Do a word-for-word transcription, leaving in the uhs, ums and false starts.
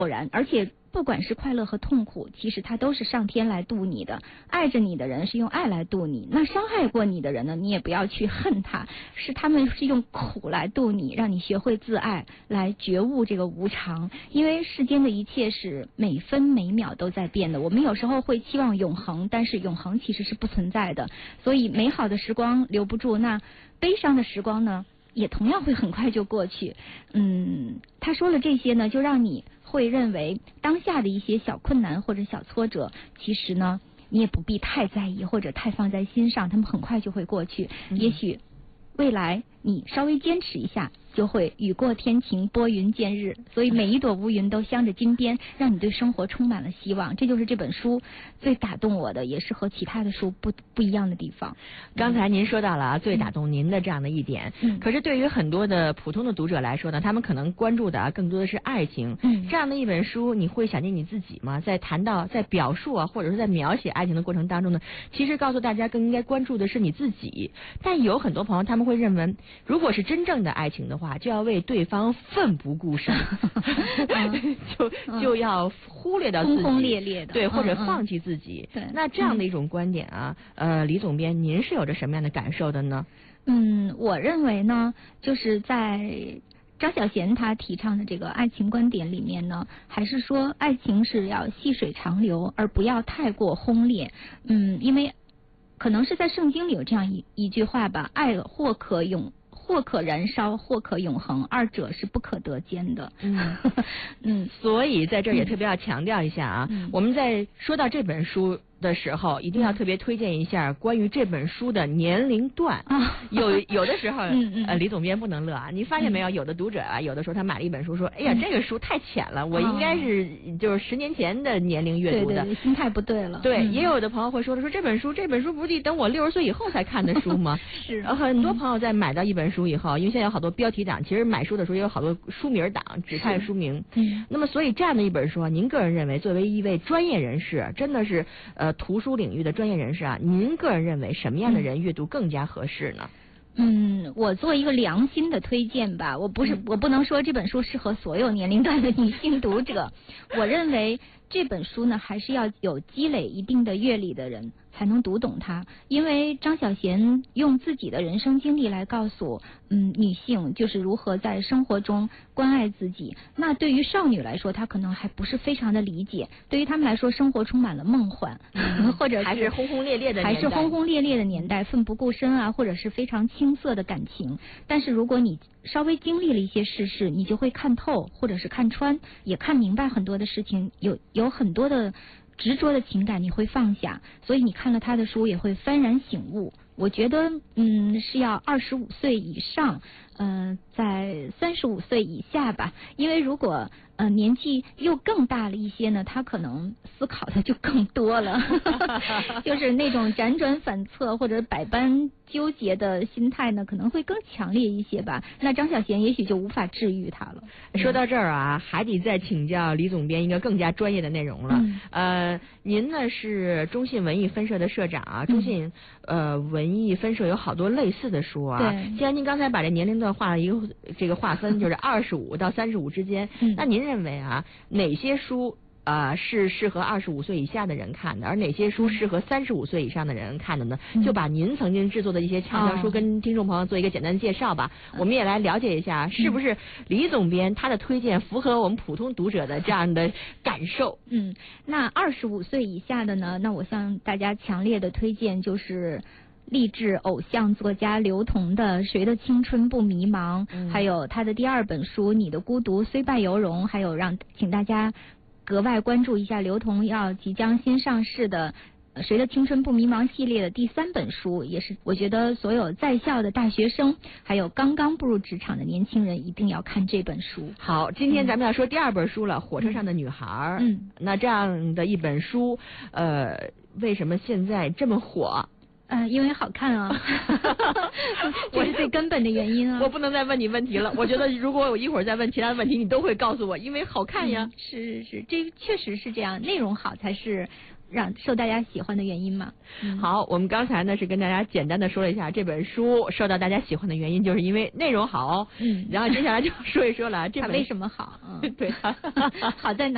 偶然，而且不管是快乐和痛苦，其实它都是上天来度你的。爱着你的人是用爱来度你，那伤害过你的人呢，你也不要去恨他，是他们是用苦来度你，让你学会自爱，来觉悟这个无常。因为世间的一切是每分每秒都在变的，我们有时候会期望永恒，但是永恒其实是不存在的。所以美好的时光留不住，那悲伤的时光呢，也同样会很快就过去。嗯，他说了这些呢，就让你会认为当下的一些小困难或者小挫折，其实呢你也不必太在意或者太放在心上，他们很快就会过去。嗯、也许未来你稍微坚持一下，就会雨过天晴，拨云见日。所以每一朵乌云都镶着金边，让你对生活充满了希望。这就是这本书最打动我的，也是和其他的书不不一样的地方。 刚才您说到了最打动您的这样的一点，嗯、可是对于很多的普通的读者来说呢，他们可能关注的啊更多的是爱情。嗯，这样的一本书，你会想念你自己吗？在谈到在表述啊，或者是在描写爱情的过程当中呢，其实告诉大家更应该关注的是你自己。但有很多朋友他们会认为，如果是真正的爱情的话，就要为对方奋不顾身，就就要忽略到自己， 轰轰烈烈的， 对，或者放弃自己。 对， 那这样的一种观点啊，呃，李总编，您是有着什么样的感受的呢？ 嗯，我认为呢，就是在张小娴她提倡的这个爱情观点里面呢，还是说爱情是要细水长流，而不要太过轰烈。嗯，因为可能是在圣经里有这样一一句话吧，爱或可永。或可燃烧，或可永恒，二者是不可得兼的。嗯嗯，所以在这儿也特别要强调一下啊，嗯、我们在说到这本书的时候，一定要特别推荐一下关于这本书的年龄段。啊、有有的时候，嗯嗯、呃，李总编不能乐啊！你发现没有？有的读者啊，有的时候他买了一本书，说：“哎呀，这个书太浅了，我应该是就是十年前的年龄阅读的。” 对对，心态不对了。 对，嗯、也有的朋友会说了，说这本书，这本书不是得等我六十岁以后才看的书吗？ 是、 呃。很多朋友在买到一本书以后，因为现在有好多标题党，其实买书的时候也有好多书名党，只看书名。嗯。那么，所以这样的一本书啊，您个人认为，作为一位专业人士，真的是呃图书领域的专业人士啊，您个人认为什么样的人阅读更加合适呢？ 嗯，我做一个良心的推荐吧，我不是、嗯、我不能说这本书适合所有年龄段的女性读者，我认为这本书呢，还是要有积累一定的阅历的人才能读懂它。因为张小娴用自己的人生经历来告诉嗯女性就是如何在生活中关爱自己。那对于少女来说，她可能还不是非常的理解，对于她们来说，生活充满了梦幻，嗯、或者是还是轰轰烈烈的年代， 还是轰轰烈烈的年代，奋不顾身啊，或者是非常青涩的感情。但是如果你稍微经历了一些世事，你就会看透，或者是看穿，也看明白很多的事情，有有很多的执着的情感你会放下，所以你看了他的书也会幡然醒悟。我觉得嗯是要二十五岁以上，呃在三十五岁以下吧，因为如果呃年纪又更大了一些呢，他可能思考的就更多了就是那种辗转反侧或者百般纠结的心态呢，可能会更强烈一些吧。那张小娴也许就无法治愈他了。 说到这儿啊，还得再请教李总编一个更加专业的内容了。嗯、呃，您呢是中信文艺分社的社长啊，中信、嗯、呃文艺分社有好多类似的书啊。 对。 既然您刚才把这年龄段画了一个这个划分，就是二十五到三十五之间，嗯、那您认为啊哪些书？呃，是适合二十五岁以下的人看的，而哪些书适合三十五岁以上的人看的呢？嗯、就把您曾经制作的一些畅销书跟听众朋友做一个简单的介绍吧。哦、我们也来了解一下，是不是李总编他的推荐符合我们普通读者的这样的感受？ 嗯，那二十五岁以下的呢？那我向大家强烈的推荐就是励志偶像作家刘同的《谁的青春不迷茫》，嗯、还有他的第二本书《你的孤独虽败犹荣》，还有让请大家格外关注一下刘同要即将新上市的《谁的青春不迷茫》系列的第三本书，也是我觉得所有在校的大学生还有刚刚步入职场的年轻人一定要看这本书。 好，今天咱们要说第二本书了，嗯、火车上的女孩。嗯，那这样的一本书，呃，为什么现在这么火？ 呃，因为好看啊，这是最根本的原因啊。 我不能再问你问题了，我觉得如果我一会儿再问其他的问题，你都会告诉我，因为好看呀。 嗯、是是是，这确实是这样，内容好才是让受大家喜欢的原因嘛。 嗯、好，我们刚才呢是跟大家简单的说了一下这本书受到大家喜欢的原因，就是因为内容好。嗯，然后接下来就说一说了这本它为什么好？嗯， 对， 好在哪？